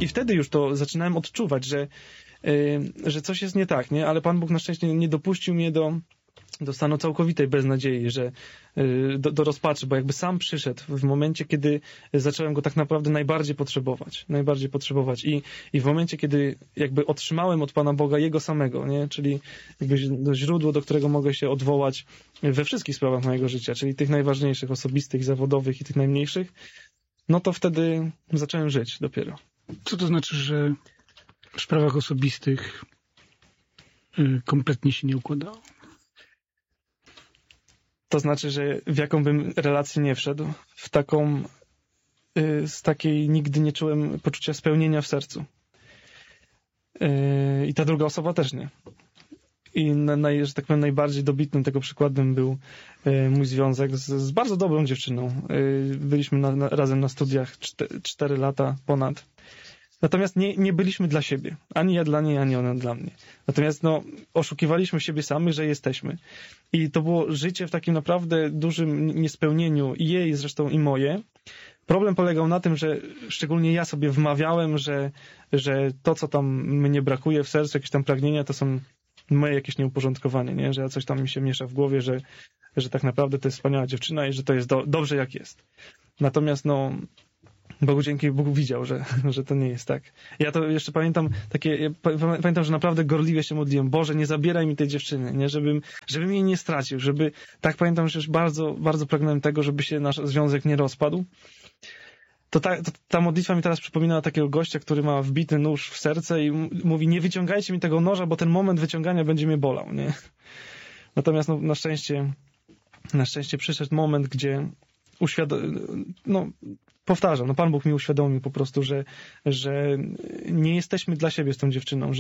I wtedy już to zaczynałem odczuwać, że coś jest nie tak, nie? Ale Pan Bóg na szczęście nie dopuścił mnie do stanu całkowitej beznadziei, że do rozpaczy, bo jakby sam przyszedł w momencie, kiedy zacząłem go tak naprawdę najbardziej potrzebować i w momencie, kiedy jakby otrzymałem od Pana Boga Jego samego, nie? Czyli jakby źródło, do którego mogę się odwołać we wszystkich sprawach mojego życia, czyli tych najważniejszych, osobistych, zawodowych i tych najmniejszych, no to wtedy zacząłem żyć dopiero. Co to znaczy, że w sprawach osobistych kompletnie się nie układało? To znaczy, że w jaką bym relację nie wszedł, z takiej nigdy nie czułem poczucia spełnienia w sercu. I ta druga osoba też nie. I że tak powiem, najbardziej dobitnym tego przykładem był mój związek z bardzo dobrą dziewczyną. Byliśmy razem na studiach 4 lata ponad. Natomiast nie byliśmy dla siebie. Ani ja dla niej, ani ona dla mnie. Natomiast oszukiwaliśmy siebie samych, że jesteśmy. I to było życie w takim naprawdę dużym niespełnieniu i jej zresztą i moje. Problem polegał na tym, że szczególnie ja sobie wmawiałem, że to, co tam mnie brakuje w sercu, jakieś tam pragnienia, to są moje jakieś nieuporządkowanie, nie? Że coś tam mi się miesza w głowie, że tak naprawdę to jest wspaniała dziewczyna i że to jest dobrze jak jest. Natomiast Bogu dzięki, Bóg widział, że to nie jest tak. Ja to jeszcze pamiętam pamiętam, że naprawdę gorliwie się modliłem. Boże, nie zabieraj mi tej dziewczyny, nie? Żebym jej nie stracił, tak pamiętam, że już bardzo, bardzo pragnąłem tego, żeby się nasz związek nie rozpadł. Ta modlitwa mi teraz przypominała takiego gościa, który ma wbity nóż w serce i mówi, nie wyciągajcie mi tego noża, bo ten moment wyciągania będzie mnie bolał, nie? Natomiast na szczęście przyszedł moment, gdzie powtarzam, Pan Bóg mi uświadomił po prostu, że nie jesteśmy dla siebie z tą dziewczyną,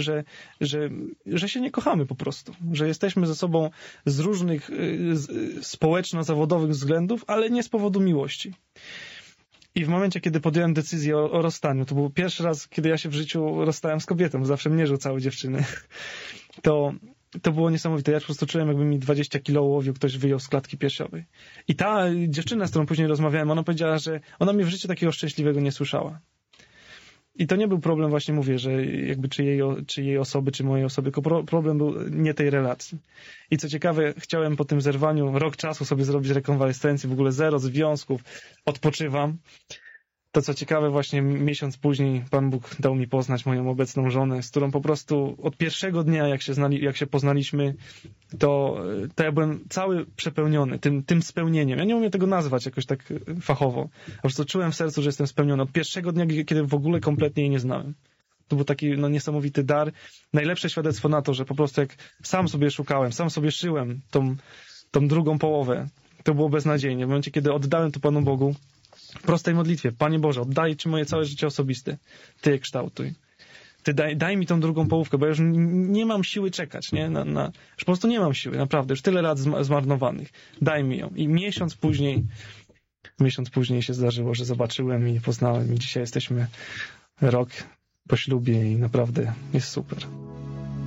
że się nie kochamy po prostu, że jesteśmy ze sobą z różnych społeczno-zawodowych względów, ale nie z powodu miłości. I w momencie, kiedy podjąłem decyzję o rozstaniu, to był pierwszy raz, kiedy ja się w życiu rozstałem z kobietą, zawsze mnie rzucały dziewczyny, to było niesamowite. Ja po prostu czułem, jakby mi 20 kilo ołowiu ktoś wyjął z klatki piersiowej. I ta dziewczyna, z którą później rozmawiałem, ona powiedziała, że ona mnie w życiu takiego szczęśliwego nie słyszała. I to nie był problem, właśnie mówię, że jakby czy jej osoby, czy mojej osoby, tylko problem był nie tej relacji. I co ciekawe, chciałem po tym zerwaniu rok czasu sobie zrobić rekonwalescencję, w ogóle 0 związków, odpoczywam. To co ciekawe, właśnie miesiąc później Pan Bóg dał mi poznać moją obecną żonę, z którą po prostu od pierwszego dnia, jak się poznaliśmy, to ja byłem cały przepełniony tym spełnieniem. Ja nie umiem tego nazwać jakoś tak fachowo. Po prostu czułem w sercu, że jestem spełniony. Od pierwszego dnia, kiedy w ogóle kompletnie jej nie znałem. To był taki niesamowity dar. Najlepsze świadectwo na to, że po prostu jak sam sobie szukałem, sam sobie szyłem tą drugą połowę, to było beznadziejnie. W momencie, kiedy oddałem to Panu Bogu, w prostej modlitwie, Panie Boże, oddaję Ci moje całe życie osobiste. Ty je kształtuj. Ty daj mi tą drugą połówkę, bo ja już nie mam siły czekać, nie? Już po prostu nie mam siły, naprawdę. Już tyle lat zmarnowanych. Daj mi ją. I miesiąc później się zdarzyło, że zobaczyłem i poznałem i dzisiaj jesteśmy rok po ślubie i naprawdę jest super.